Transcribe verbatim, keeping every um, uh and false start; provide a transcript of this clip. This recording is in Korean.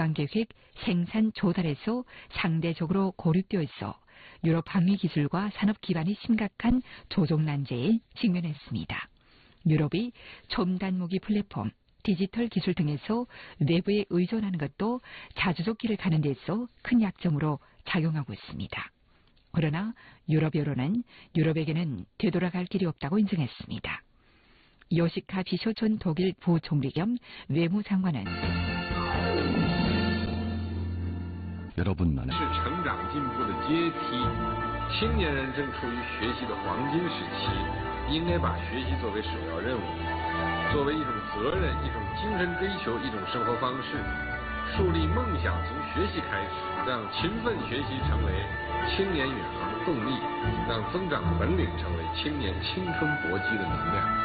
국방계획, 생산, 조달에서 상대적으로 고립되어 있어 유럽 방위 기술과 산업 기반이 심각한 조종 난제에 직면했습니다. 유럽이 첨단 무기 플랫폼, 디지털 기술 등에서 외부에 의존하는 것도 자주적 길을 가는 데서 큰 약점으로 작용하고 있습니다. 그러나 유럽 여론은 유럽에게는 되돌아갈 길이 없다고 인정했습니다. 요시카 비쇼 전 독일 부총리 겸 외무장관은 여러분만의 是成长进步的阶梯，青年人正处于学习的黄金时期，应该把学习作为首要任务，作为一种责任、一种精神追求、一种生活方式，树立梦想从学习开始，让勤奋学习成为青年远航的动力，让增长本领成为青年青春搏击的能量。